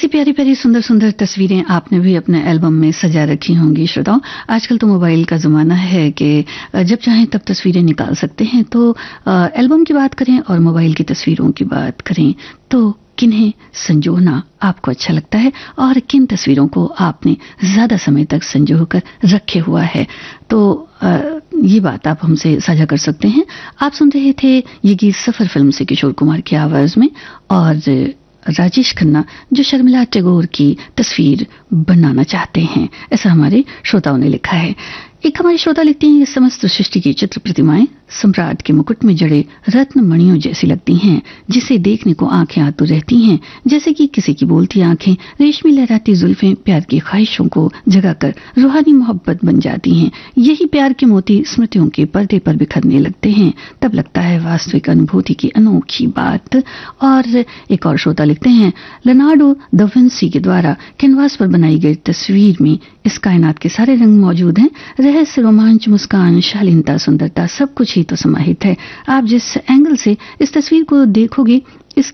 ऐसी प्यारी प्यारी सुंदर सुंदर तस्वीरें आपने भी अपने एल्बम में सजा रखी होंगी श्रोताओं। आजकल तो मोबाइल का ज़माना है कि जब चाहें तब तस्वीरें निकाल सकते हैं। तो एल्बम की बात करें और मोबाइल की तस्वीरों की बात करें तो किन्हें संजोना आपको अच्छा लगता है और किन तस्वीरों को आपने ज़्यादा समय तक संजो कर रखे हुआ है, तो ये बात आप हमसे साझा कर सकते हैं। आप सुन रहे थे ये गीत सफर फिल्म से किशोर कुमार की आवाज़ में, और राजेश खन्ना जो शर्मिला टैगोर की तस्वीर बनाना चाहते हैं, ऐसा हमारे श्रोताओं ने लिखा है। एक हमारे श्रोता लिखते हैं, समस्त सृष्टि की चित्र प्रतिमाएं सम्राट के मुकुट में जड़े रत्न मणियों जैसी लगती हैं, जिसे देखने को आंखें आतुर रहती हैं, जैसे कि किसी की बोलती आंखें, रेशमी लहराती जुल्फें प्यार की ख्वाहिशों को जगाकर रूहानी मोहब्बत बन जाती हैं। यही प्यार के मोती स्मृतियों के पर्दे पर बिखरने लगते हैं, तब लगता है वास्तविक अनुभूति की अनोखी बात। और एक और श्रोता लिखते हैं, लियोनार्डो दा विंसी के द्वारा कैनवास पर बनाई गई तस्वीर में इस कायनात के सारे रंग मौजूद हैं, रहस्य, रोमांच, मुस्कान, शालीनता, सुंदरता, सब कुछ ही तो समाहित है। आप जिस एंगल से इस तस्वीर को देखोगे